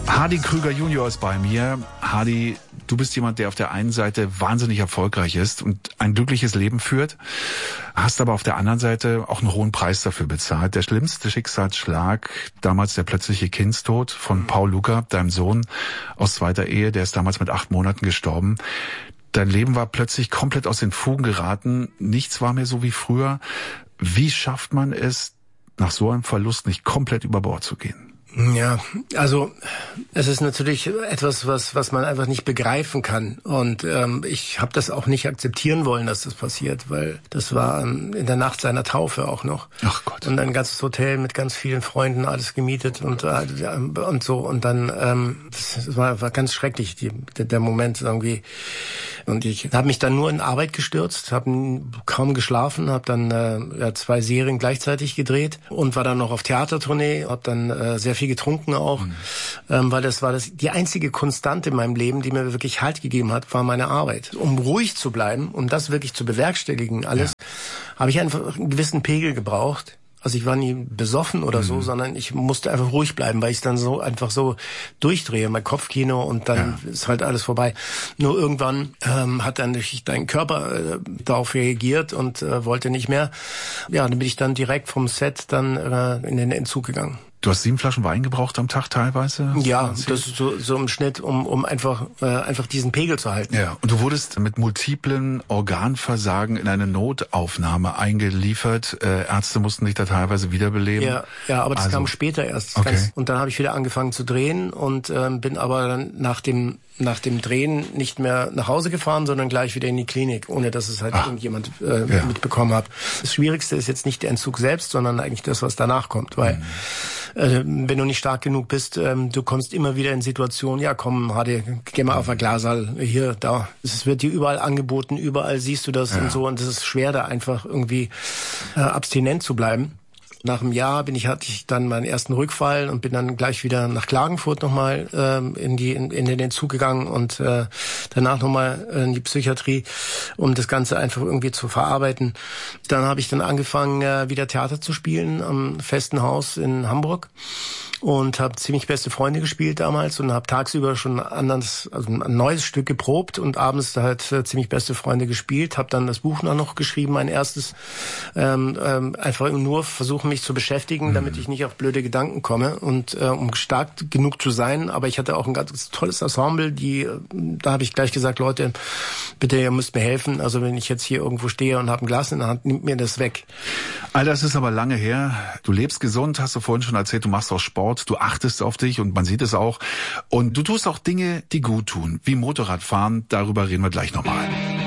Hardy Krüger Junior ist bei mir. Hardy, du bist jemand, der auf der einen Seite wahnsinnig erfolgreich ist und ein glückliches Leben führt, hast aber auf der anderen Seite auch einen hohen Preis dafür bezahlt. Der schlimmste Schicksalsschlag, damals der plötzliche Kindstod von Paul Luca, deinem Sohn aus zweiter Ehe, der ist damals mit 8 Monaten gestorben. Dein Leben war plötzlich komplett aus den Fugen geraten. Nichts war mehr so wie früher. Wie schafft man es, nach so einem Verlust nicht komplett über Bord zu gehen? Ja, also es ist natürlich etwas, was man einfach nicht begreifen kann. Und ich habe das auch nicht akzeptieren wollen, dass das passiert, weil das war in der Nacht seiner Taufe auch noch. Ach Gott. Und ein ganzes Hotel mit ganz vielen Freunden, alles gemietet und so. Und dann, das war ganz schrecklich, der Moment irgendwie. Und ich habe mich dann nur in Arbeit gestürzt, habe kaum geschlafen, habe dann 2 Serien gleichzeitig gedreht und war dann noch auf Theatertournee, habe dann sehr viel getrunken auch, weil das war die einzige Konstante in meinem Leben, die mir wirklich Halt gegeben hat, war meine Arbeit. Um ruhig zu bleiben, um das wirklich zu bewerkstelligen, alles, habe ich einfach einen gewissen Pegel gebraucht. Also ich war nie besoffen oder so, sondern ich musste einfach ruhig bleiben, weil ich dann so einfach so durchdrehe, mein Kopfkino, und dann ist halt alles vorbei. Nur irgendwann hat dann dein Körper darauf reagiert und wollte nicht mehr. Ja, dann bin ich dann direkt vom Set dann in den Entzug gegangen. Du hast 7 Flaschen Wein gebraucht am Tag teilweise? Ja, das ist so im Schnitt, um einfach diesen Pegel zu halten. Ja, und du wurdest mit multiplen Organversagen in eine Notaufnahme eingeliefert. Ärzte mussten dich da teilweise wiederbeleben. Ja, aber das kam später erst. Okay. Und dann habe ich wieder angefangen zu drehen und bin aber dann nach dem Drehen nicht mehr nach Hause gefahren, sondern gleich wieder in die Klinik, ohne dass es halt irgendjemand mitbekommen hat. Das Schwierigste ist jetzt nicht der Entzug selbst, sondern eigentlich das, was danach kommt, weil wenn du nicht stark genug bist, du kommst immer wieder in Situationen, ja komm, geh mal auf ein Glasal, hier, da. Es wird dir überall angeboten, überall siehst du das und so, und es ist schwer, da einfach irgendwie abstinent zu bleiben. Nach einem Jahr hatte ich dann meinen ersten Rückfall und bin dann gleich wieder nach Klagenfurt nochmal in den Entzug gegangen und danach nochmal in die Psychiatrie, um das Ganze einfach irgendwie zu verarbeiten. Dann habe ich dann angefangen, wieder Theater zu spielen am Festen Haus in Hamburg und habe ziemlich beste Freunde gespielt damals und habe tagsüber schon ein neues Stück geprobt und abends halt ziemlich beste Freunde gespielt. Habe dann das Buch noch geschrieben, mein erstes, einfach nur versuchen, mich zu beschäftigen, damit ich nicht auf blöde Gedanken komme und um stark genug zu sein. Aber ich hatte auch ein ganz tolles Ensemble, da habe ich gleich gesagt, Leute, bitte, ihr müsst mir helfen. Also wenn ich jetzt hier irgendwo stehe und habe ein Glas in der Hand, nimmt mir das weg. All das ist aber lange her. Du lebst gesund, hast du vorhin schon erzählt, du machst auch Sport, du achtest auf dich und man sieht es auch. Und du tust auch Dinge, die gut tun, wie Motorradfahren. Darüber reden wir gleich nochmal.